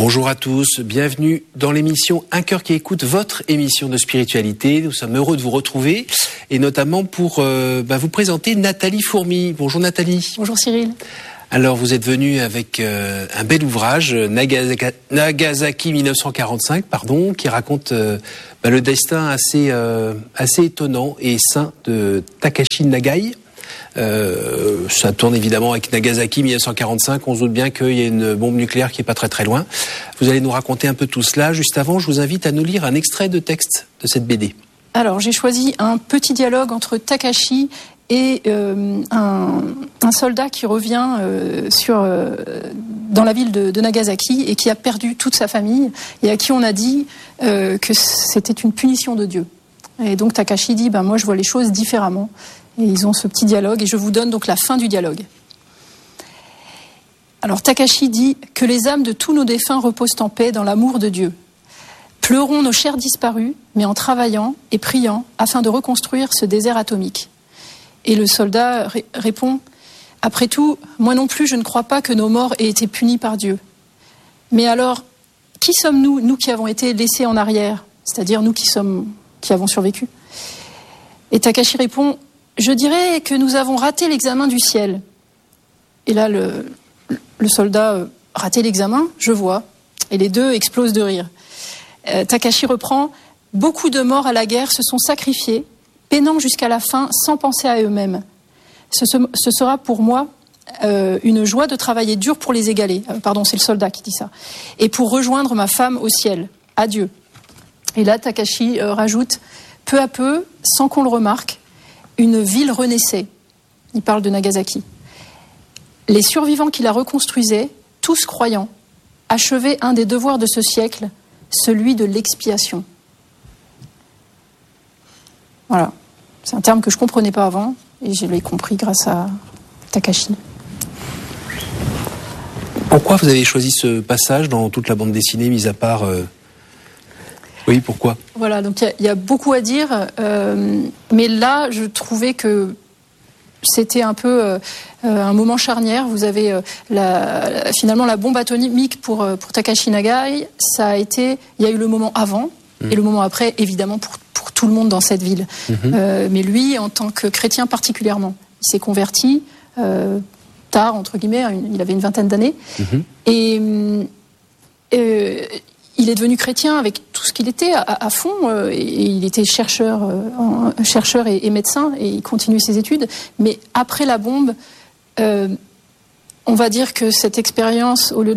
Bonjour à tous, bienvenue dans l'émission Un cœur qui écoute, votre émission de spiritualité. Nous sommes heureux de vous retrouver et notamment pour vous présenter Nathalie Fourmy. Bonjour Nathalie. Bonjour Cyril. Alors vous êtes venue avec un bel ouvrage, Nagasaki 1945, qui raconte le destin assez étonnant et sain de Takashi Nagai. Ça tourne évidemment avec Nagasaki 1945, on se doute bien qu'il y a une bombe nucléaire qui est pas très très loin. Vous allez nous raconter un peu tout cela. Juste avant, je vous invite à nous lire un extrait de texte de cette BD. Alors j'ai choisi un petit dialogue entre Takashi et un soldat qui revient dans la ville de Nagasaki et qui a perdu toute sa famille et à qui on a dit que c'était une punition de Dieu. Et donc Takashi dit moi je vois les choses différemment. Et ils ont ce petit dialogue et je vous donne donc la fin du dialogue. Alors Takashi dit que les âmes de tous nos défunts reposent en paix dans l'amour de Dieu. Pleurons nos chers disparus, mais en travaillant et priant afin de reconstruire ce désert atomique. Et le soldat répond « Après tout, moi non plus je ne crois pas que nos morts aient été punis par Dieu. Mais alors, qui sommes-nous, nous qui avons été laissés en arrière, c'est-à-dire nous qui avons survécu ?» Et Takashi répond « Je dirais que nous avons raté l'examen du ciel. » Et là, le soldat « Raté l'examen, je vois. » Et les deux explosent de rire. Takashi reprend « Beaucoup de morts à la guerre se sont sacrifiés, peinant jusqu'à la fin sans penser à eux-mêmes. Ce sera pour moi une joie de travailler dur pour les égaler. » Pardon, c'est le soldat qui dit ça. « Et pour rejoindre ma femme au ciel. Adieu. » Et là, Takashi rajoute « Peu à peu, sans qu'on le remarque, une ville renaissait. » Il parle de Nagasaki. Les survivants qui la reconstruisaient, tous croyants, achevaient un des devoirs de ce siècle, celui de l'expiation. Voilà. C'est un terme que je ne comprenais pas avant, et je l'ai compris grâce à Takashi. Pourquoi vous avez choisi ce passage dans toute la bande dessinée, mis à part... Oui, pourquoi ? Voilà, donc il y a beaucoup à dire, mais là, je trouvais que c'était un peu un moment charnière. Vous avez finalement la bombe atomique pour Takashi Nagai. Il y a eu le moment avant et le moment après, évidemment, pour tout le monde dans cette ville. Mais lui, en tant que chrétien particulièrement, il s'est converti tard, entre guillemets, il avait une vingtaine d'années. Et il est devenu chrétien avec tout ce qu'il était à fond. Et il était chercheur et médecin et il continue ses études. Mais après la bombe, on va dire que cette expérience, au lieu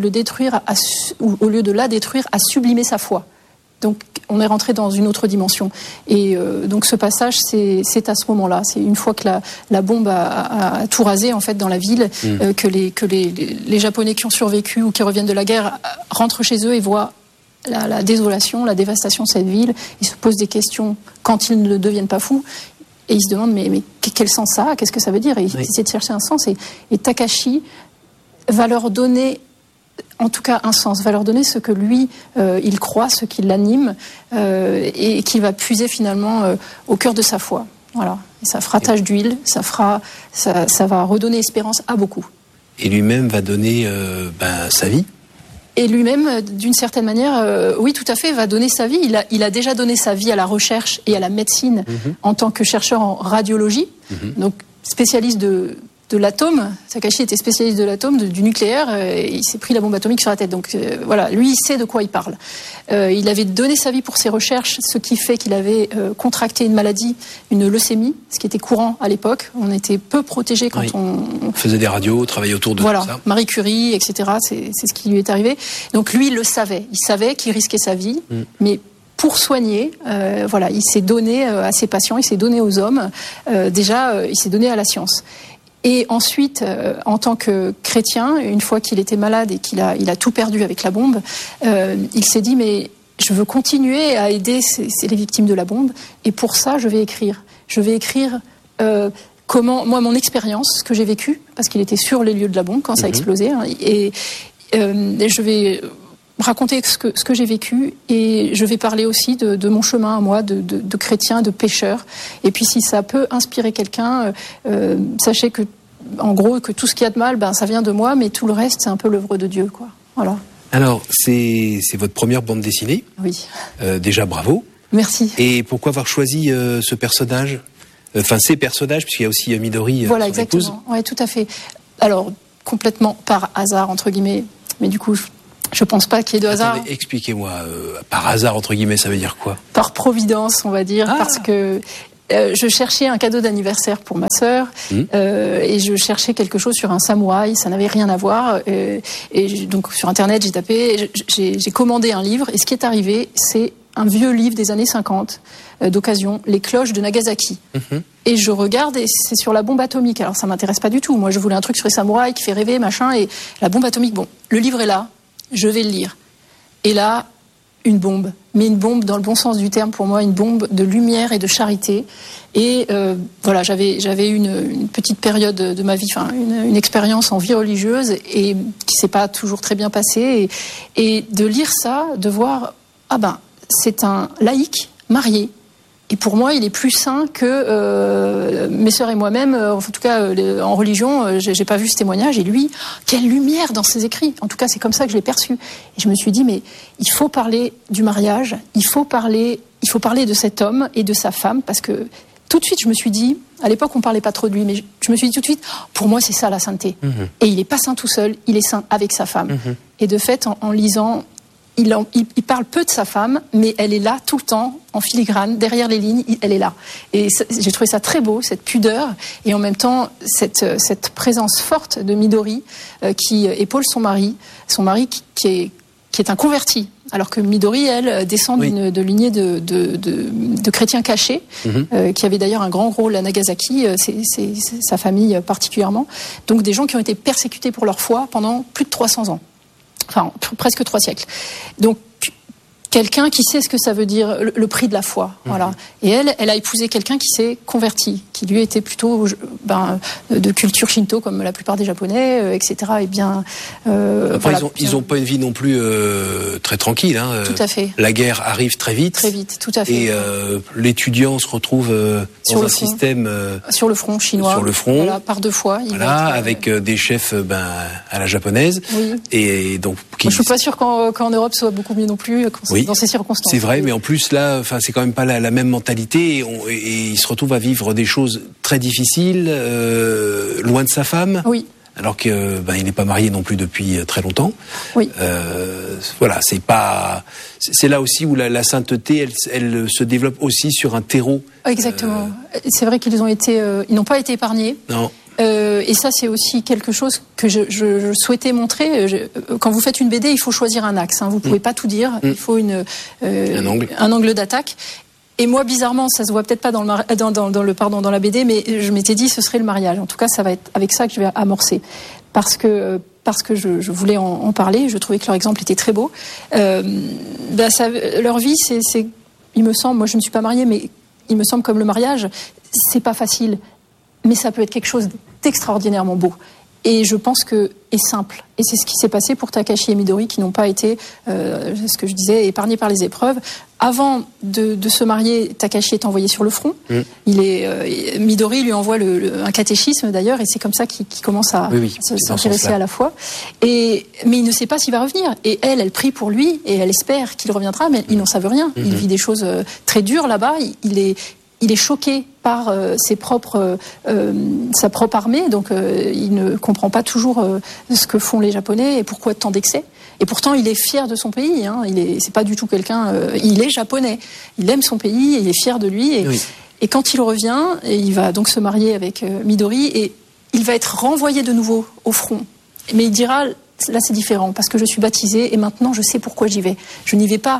de la détruire, a sublimé sa foi. Donc on est rentré dans une autre dimension. Et donc ce passage, c'est à ce moment-là. C'est une fois que la bombe a tout rasé en fait dans la ville, que les Japonais qui ont survécu ou qui reviennent de la guerre rentrent chez eux et voient la désolation, la dévastation de cette ville. Ils se posent des questions quand ils ne deviennent pas fous. Et ils se demandent mais quel sens ça a ? Qu'est-ce que ça veut dire ? Et ils essaient de chercher un sens. Et Takashi va leur donner, en tout cas un sens, va leur donner ce que lui, il croit, ce qui l'anime, et qui va puiser finalement au cœur de sa foi. Voilà. Et ça fera tache d'huile, ça va redonner espérance à beaucoup. Et lui-même va donner sa vie. Et lui-même, d'une certaine manière, oui, tout à fait, va donner sa vie. Il a déjà donné sa vie à la recherche et à la médecine en tant que chercheur en radiologie, donc spécialiste de l'atome. Takashi était spécialiste de l'atome, du nucléaire, et il s'est pris la bombe atomique sur la tête. Donc voilà, lui, il sait de quoi il parle. Il avait donné sa vie pour ses recherches, ce qui fait qu'il avait contracté une maladie, une leucémie, ce qui était courant à l'époque. On était peu protégés quand on faisait des radios, travaillait autour de tout ça. Marie Curie, etc. C'est ce qui lui est arrivé. Donc lui, il le savait. Il savait qu'il risquait sa vie, mais pour soigner, il s'est donné à ses patients, il s'est donné aux hommes. Déjà, il s'est donné à la science. Et ensuite, en tant que chrétien, une fois qu'il était malade et qu'il a tout perdu avec la bombe, il s'est dit mais je veux continuer à aider les victimes de la bombe, et pour ça je vais écrire. Je vais écrire comment, moi, mon expérience, ce que j'ai vécu, parce qu'il était sur les lieux de la bombe quand ça a explosé, et je vais raconter ce que j'ai vécu, et je vais parler aussi de mon chemin à moi, de chrétien, de pécheur. Et puis si ça peut inspirer quelqu'un, sachez que, en gros, que tout ce qu'il y a de mal, ça vient de moi, mais tout le reste, c'est un peu l'œuvre de Dieu, quoi. Voilà. Alors, c'est votre première bande dessinée. Oui. Déjà, bravo. Merci. Et pourquoi avoir choisi ce personnage ? Enfin, ces personnages, puisqu'il y a aussi Midori, voilà, son exactement. épouse. Oui, tout à fait. Alors, complètement par hasard, entre guillemets. Mais du coup, je pense pas qu'il y ait de hasard. Attendez, expliquez-moi, par hasard, entre guillemets, ça veut dire quoi ? Par providence, on va dire, parce que je cherchais un cadeau d'anniversaire pour ma sœur et je cherchais quelque chose sur un samouraï, ça n'avait rien à voir. Donc sur Internet, j'ai tapé, j'ai commandé un livre et ce qui est arrivé, c'est un vieux livre des années 50 d'occasion, Les cloches de Nagasaki. Et je regarde et c'est sur la bombe atomique. Alors ça m'intéresse pas du tout. Moi, je voulais un truc sur les samouraïs qui fait rêver, machin. Et la bombe atomique, bon, le livre est là, je vais le lire. Et là, une bombe, mais une bombe dans le bon sens du terme pour moi, une bombe de lumière et de charité. Et voilà, j'avais une petite période de ma vie, enfin une expérience en vie religieuse et qui s'est pas toujours très bien passée. Et de lire ça, de voir, ah ben, c'est un laïc marié. Et pour moi, il est plus saint que mes sœurs et moi-même. En tout cas, en religion, j'ai pas vu ce témoignage. Et lui, quelle lumière dans ses écrits. En tout cas, c'est comme ça que je l'ai perçu. Et je me suis dit, mais il faut parler du mariage. Il faut parler de cet homme et de sa femme, parce que tout de suite, je me suis dit, à l'époque, on parlait pas trop de lui, mais je me suis dit tout de suite, pour moi, c'est ça la sainteté. Et il est pas saint tout seul, il est saint avec sa femme. Et de fait, en lisant, il parle peu de sa femme, mais elle est là tout le temps, en filigrane, derrière les lignes, elle est là. Et j'ai trouvé ça très beau, cette pudeur, et en même temps, cette présence forte de Midori, qui épaule son mari qui est un converti. Alors que Midori, elle, descend de lignée de chrétiens cachés, qui avaient d'ailleurs un grand rôle à Nagasaki, c'est sa famille particulièrement. Donc des gens qui ont été persécutés pour leur foi pendant plus de 300 ans. Enfin, presque 3 siècles. Donc, quelqu'un qui sait ce que ça veut dire, le prix de la foi. Voilà. Et elle a épousé quelqu'un qui s'est converti, qui lui était plutôt de culture shinto, comme la plupart des Japonais, etc. Et bien, après, voilà, ils ont pas une vie non plus très tranquille. Hein. Tout à fait. La guerre arrive très vite. Très vite, tout à fait. Et l'étudiant se retrouve dans un système... sur le front chinois. Sur le front. Voilà, par 2 fois. Voilà, avec des chefs à la japonaise. Oui. Et donc... Je suis pas sûre qu'en Europe, ce soit beaucoup mieux non plus. Oui. Dans ces circonstances. C'est vrai, mais en plus là, enfin, c'est quand même pas la même mentalité. Et il se retrouve à vivre des choses très difficiles, loin de sa femme. Oui. Alors que il n'est pas marié non plus depuis très longtemps. Oui. Voilà, c'est là aussi où la sainteté, elle se développe aussi sur un terreau. Exactement. C'est vrai qu'ils n'ont pas été épargnés. Non. Et ça, c'est aussi quelque chose que je souhaitais montrer. Quand vous faites une BD, il faut choisir un axe. Hein. Vous pouvez pas tout dire. Il faut un angle d'attaque. Et moi, bizarrement, ça se voit peut-être pas dans la BD, mais je m'étais dit, ce serait le mariage. En tout cas, ça va être avec ça que je vais amorcer, parce que je voulais en parler. Je trouvais que leur exemple était très beau. Leur vie, il me semble, moi je ne suis pas mariée, mais il me semble comme le mariage, c'est pas facile. Mais ça peut être quelque chose d'extraordinairement beau. Et je pense est simple. Et c'est ce qui s'est passé pour Takashi et Midori, qui n'ont pas été, ce que je disais, épargnés par les épreuves. Avant de se marier, Takashi est envoyé sur le front. Midori lui envoie un catéchisme d'ailleurs, et c'est comme ça qu'il commence à s'intéresser à la foi. Mais il ne sait pas s'il va revenir. Et elle prie pour lui, et elle espère qu'il reviendra, mais ils n'en savent rien. Il vit des choses très dures là-bas. Il est choqué par sa propre armée, donc il ne comprend pas toujours ce que font les Japonais et pourquoi tant d'excès. Et pourtant, il est fier de son pays. Hein. C'est pas du tout quelqu'un. Il est japonais. Il aime son pays et il est fier de lui. Et quand il revient, il va donc se marier avec Midori et il va être renvoyé de nouveau au front. Mais il dira, là c'est différent parce que je suis baptisé et maintenant je sais pourquoi j'y vais. Je n'y vais pas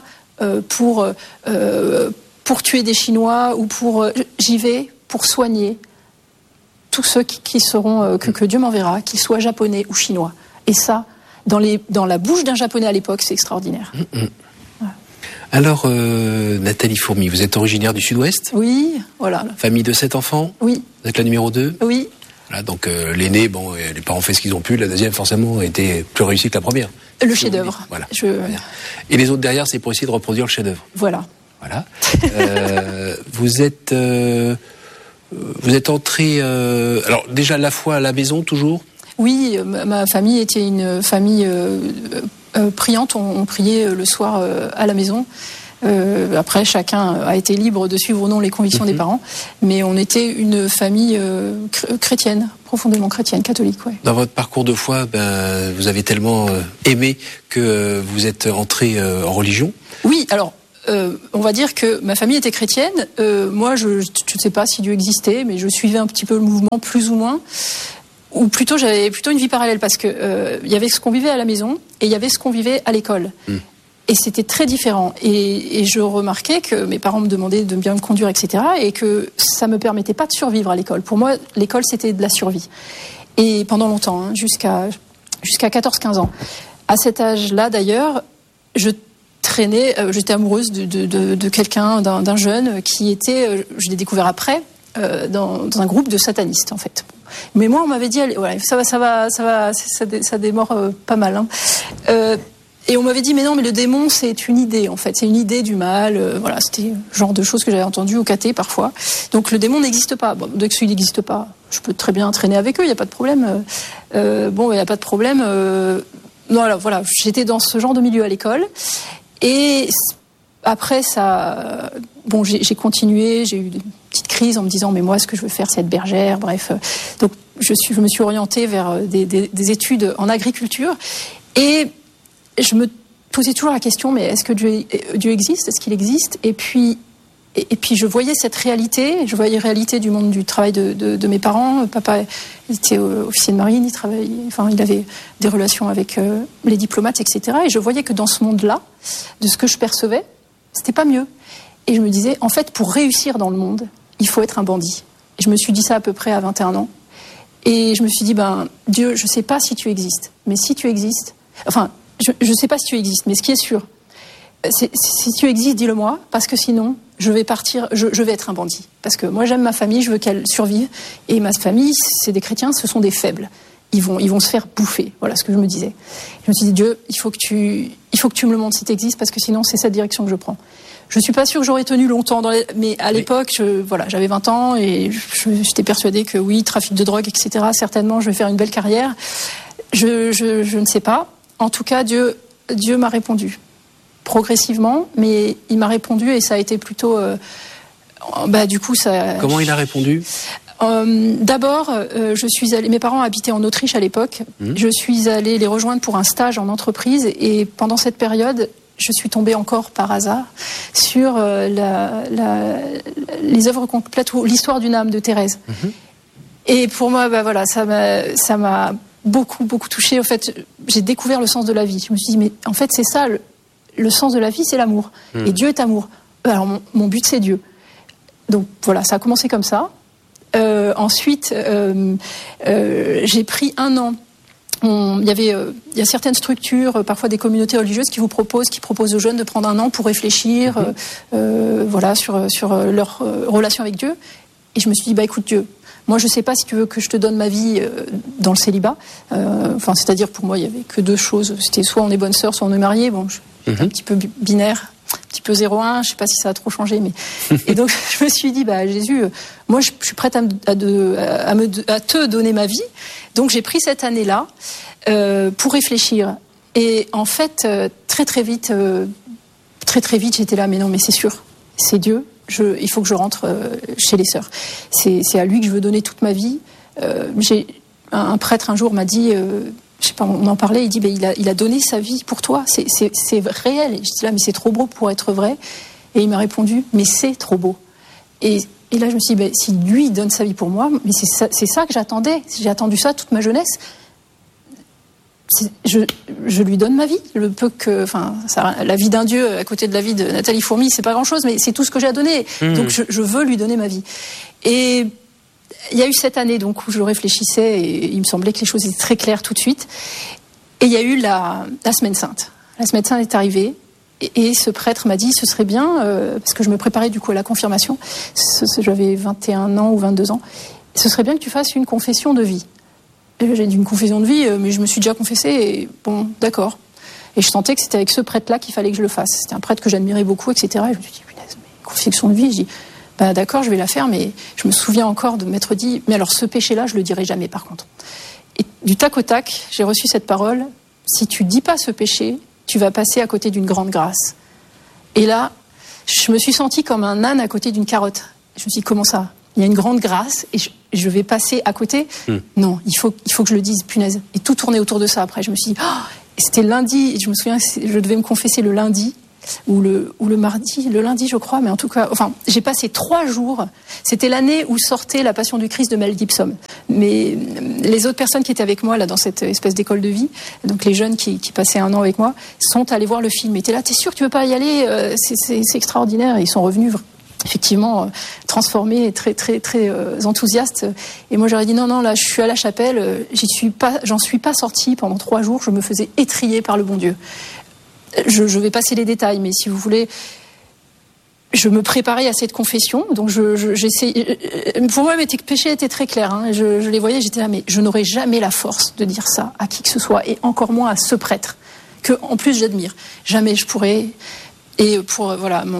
pour tuer des Chinois ou j'y vais pour soigner tous ceux qui seront que Dieu m'enverra, qu'ils soient japonais ou chinois. Et ça, dans la bouche d'un japonais à l'époque, c'est extraordinaire. Voilà. Alors, Nathalie Fourmy, vous êtes originaire du Sud-Ouest ? Oui, voilà. Famille de 7 enfants ? Oui. Vous êtes la numéro 2 ? Oui. Voilà, donc l'aîné, les parents ont fait ce qu'ils ont pu. La deuxième, forcément, a été plus réussie que la première. Le chef-d'œuvre. Voilà. Et les autres derrière, c'est pour essayer de reproduire le chef-d'œuvre. Voilà. Voilà. Vous êtes entré. Alors déjà la fois à la maison toujours. Oui, ma famille était une famille priantes. On priait le soir à la maison. Après, chacun a été libre de suivre ou non les convictions des parents, mais on était une famille chrétienne, profondément chrétienne, catholique. Ouais. Dans votre parcours de foi, vous avez tellement aimé que vous êtes entré en religion. Oui, alors on va dire que ma famille était chrétienne. Moi, je ne sais pas si Dieu existait, mais je suivais un petit peu le mouvement, plus ou moins. Ou plutôt, j'avais plutôt une vie parallèle, parce que il y avait ce qu'on vivait à la maison et il y avait ce qu'on vivait à l'école. Et c'était très différent. Et je remarquais que mes parents me demandaient de bien me conduire, etc. Et que ça me permettait pas de survivre à l'école. Pour moi, l'école, c'était de la survie. Et pendant longtemps, jusqu'à 14-15 ans. À cet âge-là, d'ailleurs, j'étais amoureuse de quelqu'un, d'un jeune qui était, je l'ai découvert après, dans un groupe de satanistes, en fait. Mais moi, on m'avait dit, allez, ouais, ça démord pas mal, hein. Et on m'avait dit, mais non, mais le démon, c'est une idée, en fait. C'est une idée du mal. Voilà, c'était le genre de choses que j'avais entendues au caté, parfois. Donc, le démon n'existe pas. Bon, dès que celui n'existe pas, je peux très bien traîner avec eux, il n'y a pas de problème. Il n'y a pas de problème. Voilà, j'étais dans ce genre de milieu à l'école. Et après, ça... Bon, j'ai continué, j'ai eu une petite crise en me disant, mais moi, ce que je veux faire, c'est être bergère, bref. Donc, je me suis orientée vers des études en agriculture. Et je me posais toujours la question, mais est-ce que Dieu existe ? Est-ce qu'il existe ? Et puis je voyais cette réalité, je voyais la réalité du monde du travail de mes parents. Papa était officier de marine, il avait des relations avec les diplomates, etc. Et je voyais que dans ce monde-là, de ce que je percevais, c'était pas mieux. Et je me disais, en fait, pour réussir dans le monde, il faut être un bandit. Et je me suis dit ça à peu près à 21 ans. Et je me suis dit, Dieu, je sais pas si tu existes, mais si tu existes, je ne sais pas si tu existes, mais ce qui est sûr, si tu existes, dis-le-moi, parce que sinon, je vais partir, je vais être un bandit. Parce que moi, j'aime ma famille, je veux qu'elle survive. Et ma famille, c'est des chrétiens, ce sont des faibles. Ils vont se faire bouffer. Voilà ce que je me disais. Je me suis dit, Dieu, il faut que tu me le montres si tu existes, parce que sinon, c'est cette direction que je prends. Je ne suis pas sûre que j'aurais tenu longtemps, mais à l'époque, j'avais 20 ans et j'étais persuadée que oui, trafic de drogue, etc., certainement, je vais faire une belle carrière. Je ne sais pas. En tout cas, Dieu m'a répondu progressivement, mais il m'a répondu et ça a été plutôt... du coup, ça... Comment il a répondu ? D'abord, je suis allée... Mes parents habitaient en Autriche à l'époque. Je suis allée les rejoindre pour un stage en entreprise et pendant cette période, je suis tombée encore par hasard sur les œuvres complètes ou l'histoire d'une âme de Thérèse. Et pour moi, ça m'a beaucoup touchée. En fait, j'ai découvert le sens de la vie. Je me suis dit, mais en fait, c'est ça, le sens de la vie, c'est l'amour. Et Dieu est amour. Alors, mon but, c'est Dieu. Donc, voilà, ça a commencé comme ça. Ensuite, j'ai pris 1 an. Il y a certaines structures, parfois des communautés religieuses qui proposent aux jeunes de prendre 1 an pour réfléchir, sur leur relation avec Dieu. Et je me suis dit, écoute Dieu, moi je sais pas si tu veux que je te donne ma vie dans le célibat. C'est-à-dire pour moi il y avait que 2 choses. C'était soit on est bonne sœur, soit on est marié. Bon, un petit peu binaire, un petit peu 0-1. Je sais pas si ça a trop changé, mais et donc je me suis dit Jésus, moi je suis prête à te donner ma vie. Donc j'ai pris cette année-là pour réfléchir. Et en fait très vite j'étais là, mais non, mais c'est sûr, c'est Dieu. Il faut que je rentre chez les sœurs. C'est à lui que je veux donner toute ma vie. Un prêtre un jour m'a dit, je sais pas, on en parlait, il dit, il a donné sa vie pour toi. C'est réel. Et je dis là, mais c'est trop beau pour être vrai. Et il m'a répondu, mais c'est trop beau. Et là, je me suis dit, si lui donne sa vie pour moi, mais c'est ça que j'attendais. J'ai attendu ça toute ma jeunesse. Je lui donne ma vie. La vie d'un Dieu à côté de la vie de Nathalie Fourmy, c'est pas grand-chose, mais c'est tout ce que j'ai à donner. Donc je veux lui donner ma vie. Et il y a eu cette année donc où je réfléchissais et il me semblait que les choses étaient très claires tout de suite. Et il y a eu la Semaine Sainte. La Semaine Sainte est arrivée et ce prêtre m'a dit, ce serait bien, parce que je me préparais du coup à la confirmation, j'avais 21 ans ou 22 ans, ce serait bien que tu fasses une confession de vie. J'ai dit une confession de vie, mais je me suis déjà confessée et bon, d'accord. Et je sentais que c'était avec ce prêtre-là qu'il fallait que je le fasse. C'était un prêtre que j'admirais beaucoup, etc. Et je me suis dit, punaise, mais confession de vie, je dis, d'accord, je vais la faire, mais je me souviens encore de m'être dit, mais alors ce péché-là, je le dirai jamais par contre. Et du tac au tac, j'ai reçu cette parole si tu dis pas ce péché, tu vas passer à côté d'une grande grâce. Et là, je me suis sentie comme un âne à côté d'une carotte. Je me suis dit, comment ça ? Il y a une grande grâce et je vais passer à côté. Non, il faut que je le dise, punaise. Et tout tournait autour de ça après. Je me suis dit, et c'était lundi, et je me souviens que je devais me confesser le lundi ou le mardi, le lundi je crois, mais en tout cas, j'ai passé 3 jours. C'était l'année où sortait La Passion du Christ de Mel Gibson. Mais les autres personnes qui étaient avec moi là dans cette espèce d'école de vie, donc les jeunes qui passaient 1 an avec moi, sont allés voir le film. Et t'es là, t'es sûr que tu veux pas y aller ? C'est extraordinaire. Et ils sont revenus effectivement transformés, très très très enthousiastes. Et moi j'aurais dit non, là je suis à la chapelle, j'en suis pas sortie pendant 3 jours. Je me faisais étriller par le bon Dieu. Je vais passer les détails, mais si vous voulez, je me préparais à cette confession, donc j'essayais. Pour moi, mes péchés étaient très clairs. Hein, je les voyais, j'étais là, mais je n'aurais jamais la force de dire ça à qui que ce soit, et encore moins à ce prêtre que, en plus, j'admire. Jamais je pourrais. Et pour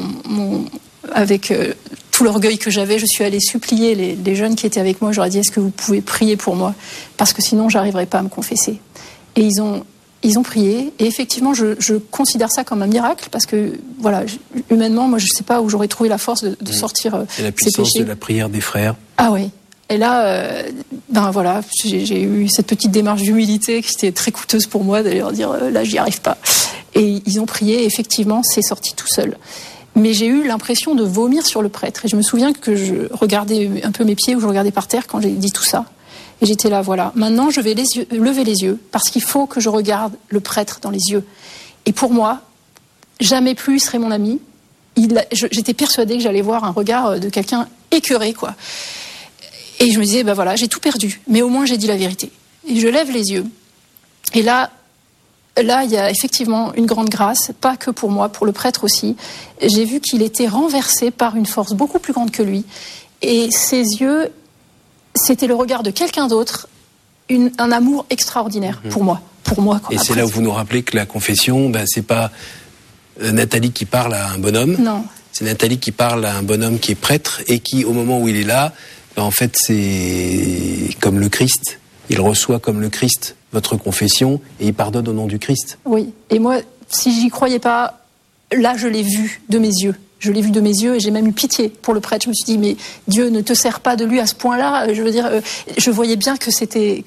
avec tout l'orgueil que j'avais, je suis allée supplier les jeunes qui étaient avec moi. Je leur ai dit, est-ce que vous pouvez prier pour moi ? Parce que sinon, j'arriverai pas à me confesser. Et ils ont prié, et effectivement, je considère ça comme un miracle, parce que, voilà, humainement, moi, je ne sais pas où j'aurais trouvé la force de sortir et la puissance de la prière des frères. Ah oui. Et là, voilà, j'ai eu cette petite démarche d'humilité qui était très coûteuse pour moi, d'aller leur dire, là, j'y arrive pas. Et ils ont prié, et effectivement, c'est sorti tout seul. Mais j'ai eu l'impression de vomir sur le prêtre. Et je me souviens que je regardais un peu mes pieds, ou je regardais par terre quand j'ai dit tout ça. Et j'étais là, voilà. Maintenant, je vais lever les yeux, parce qu'il faut que je regarde le prêtre dans les yeux. Et pour moi, jamais plus il serait mon ami. J'étais persuadée que j'allais voir un regard de quelqu'un écœuré, quoi. Et je me disais, voilà, j'ai tout perdu. Mais au moins, j'ai dit la vérité. Et je lève les yeux. Et là, il y a effectivement une grande grâce, pas que pour moi, pour le prêtre aussi. J'ai vu qu'il était renversé par une force beaucoup plus grande que lui. Et ses yeux, c'était le regard de quelqu'un d'autre, un amour extraordinaire pour moi. Quoi, et c'est là où vous nous rappelez que la confession, c'est pas Nathalie qui parle à un bonhomme. Non. C'est Nathalie qui parle à un bonhomme qui est prêtre et qui, au moment où il est là, en fait, c'est comme le Christ. Il reçoit comme le Christ votre confession et il pardonne au nom du Christ. Oui. Et moi, si j'y croyais pas, là, je l'ai vu de mes yeux. Je l'ai vu de mes yeux et j'ai même eu pitié pour le prêtre. Je me suis dit, mais Dieu ne te sert pas de lui à ce point-là. Je veux dire, je voyais bien que c'était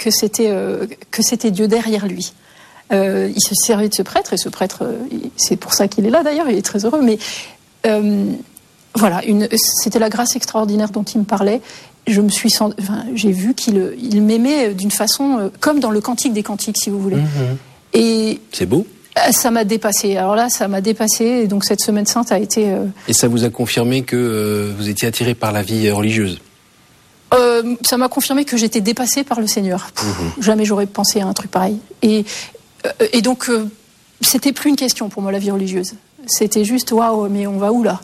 Dieu derrière lui. Il se servait de ce prêtre, et ce prêtre, c'est pour ça qu'il est là d'ailleurs, il est très heureux. Mais voilà, c'était la grâce extraordinaire dont il me parlait. J'ai vu qu'il m'aimait d'une façon comme dans le Cantique des Cantiques, si vous voulez. Et c'est beau. Ça m'a dépassé. Alors là, ça m'a dépassé. Et donc cette semaine sainte a été. Et ça vous a confirmé que vous étiez attiré par la vie religieuse ? Ça m'a confirmé que j'étais dépassée par le Seigneur. Jamais j'aurais pensé à un truc pareil. Et donc, c'était plus une question pour moi, la vie religieuse. C'était juste, waouh, mais on va où là ?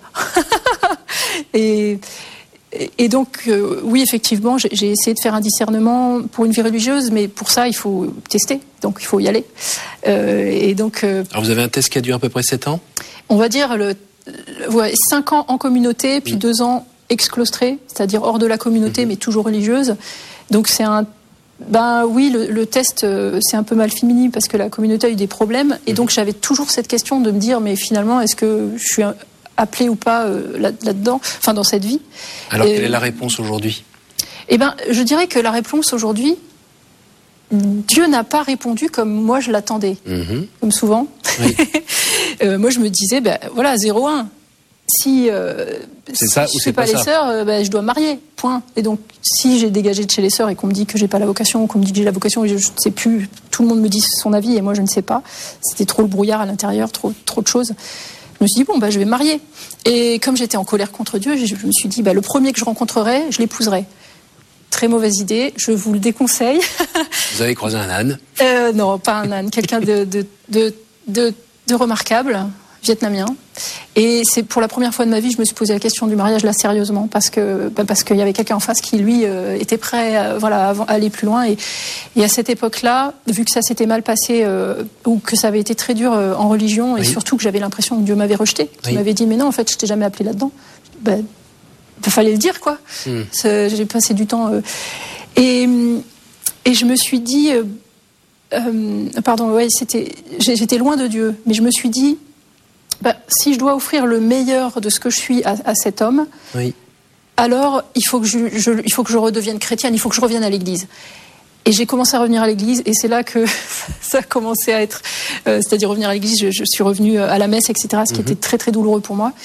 Et donc, oui, effectivement, j'ai essayé de faire un discernement pour une vie religieuse, mais pour ça, il faut tester, donc il faut y aller. Et donc, alors, vous avez un test qui a duré à peu près 7 ans ? On va dire 5 ans en communauté, puis 2 ans exclostrés, c'est-à-dire hors de la communauté, mais toujours religieuse. Donc, c'est un... oui, le test, c'est un peu mal fini, parce que la communauté a eu des problèmes, et donc j'avais toujours cette question de me dire, mais finalement, est-ce que je suis appelée ou pas là-dedans, enfin dans cette vie. Alors quelle est la réponse aujourd'hui ? Je dirais que la réponse aujourd'hui, Dieu n'a pas répondu comme moi je l'attendais, comme souvent. Oui. Moi je me disais, 0-1. Si c'est ça, je ne fais pas les sœurs, je dois me marier, point. Et donc si j'ai dégagé de chez les sœurs et qu'on me dit que j'ai pas la vocation, ou qu'on me dit que j'ai la vocation, je ne sais plus, tout le monde me dit son avis et moi je ne sais pas. C'était trop le brouillard à l'intérieur, trop de choses. Je me suis dit, je vais me marier. Et comme j'étais en colère contre Dieu, je me suis dit, le premier que je rencontrerai, je l'épouserai. Très mauvaise idée, je vous le déconseille. Vous avez croisé un âne ? Non, pas un âne, quelqu'un de remarquable, vietnamien. Et c'est pour la première fois de ma vie, je me suis posé la question du mariage là sérieusement, parce qu'il y avait quelqu'un en face qui lui était prêt à aller plus loin. Et à cette époque-là, vu que ça s'était mal passé ou que ça avait été très dur en religion, et surtout que j'avais l'impression que Dieu m'avait rejeté, qu'il m'avait dit mais non, en fait je t'ai jamais appelé là-dedans. Il fallait le dire, quoi. J'ai passé du temps et je me suis dit j'étais loin de Dieu, mais je me suis dit, si je dois offrir le meilleur de ce que je suis à cet homme, oui. Alors il faut que je redevienne chrétienne, il faut que je revienne à l'église. Et j'ai commencé à revenir à l'église, et c'est là que ça a commencé à être, c'est-à-dire revenir à l'église, je suis revenue à la messe, etc., ce qui était très très douloureux pour moi.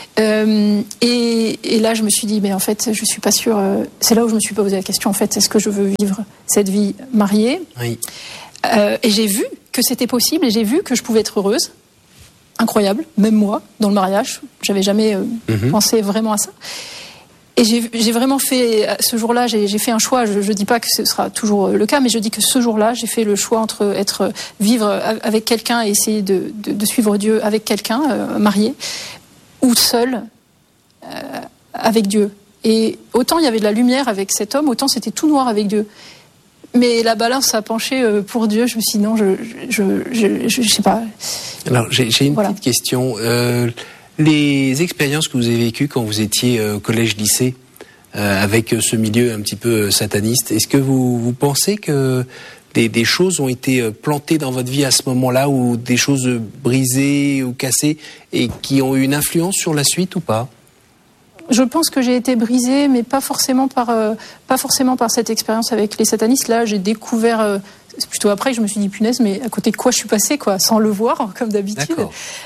Et là, je me suis dit, mais en fait, je suis pas sûre. C'est là où je me suis posé la question, en fait, est-ce que je veux vivre cette vie mariée? Oui. Et j'ai vu que c'était possible, et j'ai vu que je pouvais être heureuse. Incroyable, même moi, dans le mariage, j'avais jamais pensé vraiment à ça. Et j'ai vraiment fait, ce jour-là, j'ai fait un choix. Je dis pas que ce sera toujours le cas, mais je dis que ce jour-là, j'ai fait le choix entre vivre avec quelqu'un et essayer de suivre Dieu avec quelqu'un, marié, ou seul, avec Dieu. Et autant il y avait de la lumière avec cet homme, autant c'était tout noir avec Dieu. Mais la balance a penché pour Dieu. Je me suis dit non, je sais pas. Alors j'ai une petite question. Les expériences que vous avez vécues quand vous étiez au collège-lycée, avec ce milieu un petit peu sataniste, est-ce que vous pensez que des choses ont été plantées dans votre vie à ce moment-là, ou des choses brisées ou cassées, et qui ont eu une influence sur la suite ou pas? Je pense que j'ai été brisée, mais pas forcément par cette expérience avec les satanistes. Là, j'ai découvert, c'est plutôt après que je me suis dit, punaise, mais à côté de quoi je suis passée, quoi, sans le voir, comme d'habitude.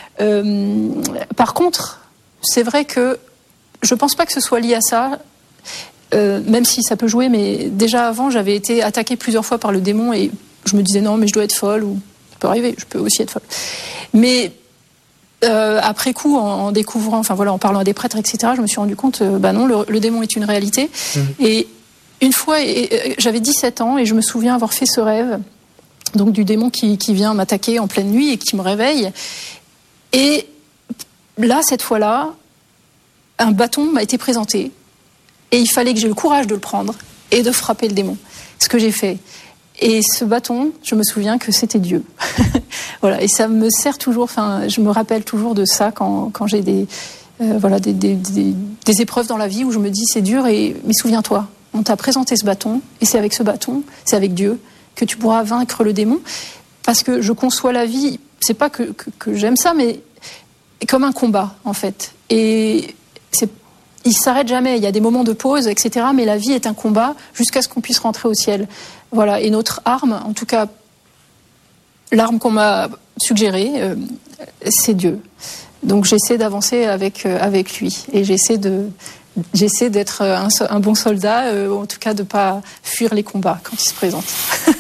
Par contre, c'est vrai que je pense pas que ce soit lié à ça, même si ça peut jouer, mais déjà avant, j'avais été attaquée plusieurs fois par le démon, et je me disais, non, mais je dois être folle, ou ça peut arriver, je peux aussi être folle. Mais après coup, en découvrant, en parlant à des prêtres, etc., je me suis rendu compte, non, le démon est une réalité. Et une fois, j'avais 17 ans, et je me souviens avoir fait ce rêve, donc du démon qui vient m'attaquer en pleine nuit et qui me réveille. Et là, cette fois-là, un bâton m'a été présenté, et il fallait que j'ai le courage de le prendre et de frapper le démon. Ce que j'ai fait. Et ce bâton, je me souviens que c'était Dieu. Voilà, et ça me sert toujours. Je me rappelle toujours de ça quand j'ai des épreuves dans la vie où je me dis c'est dur, mais souviens-toi, on t'a présenté ce bâton, et c'est avec ce bâton, c'est avec Dieu que tu pourras vaincre le démon. Parce que je conçois la vie, c'est pas que j'aime ça, mais comme un combat en fait. Et il s'arrête jamais. Il y a des moments de pause, etc. Mais la vie est un combat jusqu'à ce qu'on puisse rentrer au ciel. Voilà. Et notre arme, en tout cas, l'arme qu'on m'a suggérée, c'est Dieu. Donc j'essaie d'avancer avec lui, et j'essaie d'être un bon soldat, en tout cas de pas fuir les combats quand ils se présentent.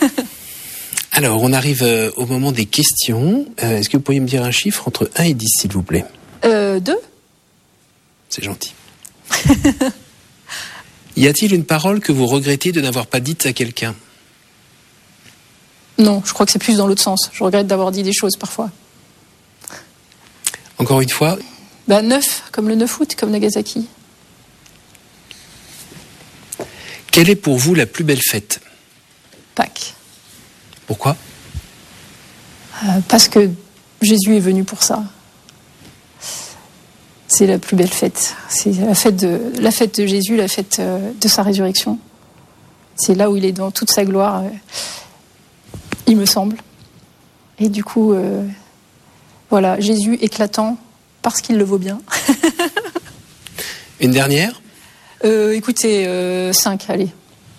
Alors, on arrive au moment des questions. Est-ce que vous pourriez me dire un chiffre entre 1 et 10, s'il vous plaît? 2. C'est gentil. Y a-t-il une parole que vous regrettez de n'avoir pas dite à quelqu'un? Non, je crois que c'est plus dans l'autre sens. Je regrette d'avoir dit des choses parfois. Encore une fois? 9, comme le 9 août, comme Nagasaki. Quelle est pour vous la plus belle fête? Pâques. Pourquoi? Parce que Jésus est venu pour ça. C'est la plus belle fête. C'est la fête de Jésus, la fête de sa résurrection. C'est là où il est dans toute sa gloire, il me semble. Et du coup, voilà, Jésus éclatant parce qu'il le vaut bien. Une dernière? Écoutez, 5, allez.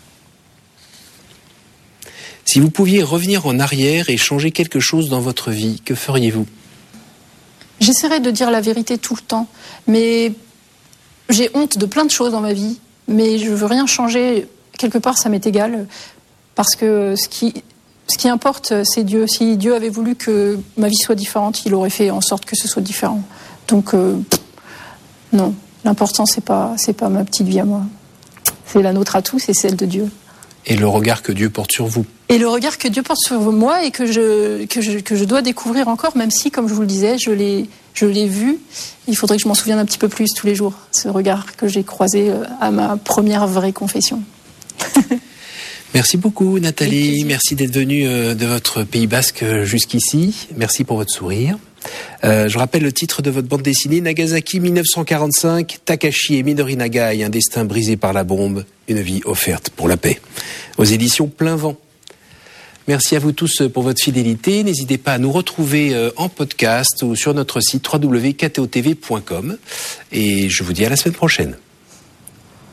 Si vous pouviez revenir en arrière et changer quelque chose dans votre vie, que feriez-vous? J'essaierai de dire la vérité tout le temps, mais j'ai honte de plein de choses dans ma vie, mais je veux rien changer. Quelque part, ça m'est égal, parce que ce qui importe, c'est Dieu. Si Dieu avait voulu que ma vie soit différente, il aurait fait en sorte que ce soit différent. Donc, non, l'important, c'est pas ma petite vie à moi. C'est la nôtre à tous, c'est celle de Dieu. Et le regard que Dieu porte sur vous. Et le regard que Dieu porte sur moi, et que je dois découvrir encore, même si, comme je vous le disais, je l'ai vu. Il faudrait que je m'en souvienne un petit peu plus tous les jours, ce regard que j'ai croisé à ma première vraie confession. Merci beaucoup, Nathalie. Merci d'être venue de votre Pays Basque jusqu'ici. Merci pour votre sourire. Je rappelle le titre de votre bande dessinée, Nagasaki 1945, Takashi et Midori Nagai, un destin brisé par la bombe, une vie offerte pour la paix. Aux éditions Plein Vent. Merci à vous tous pour votre fidélité. N'hésitez pas à nous retrouver en podcast ou sur notre site www.ktotv.com. Et je vous dis à la semaine prochaine.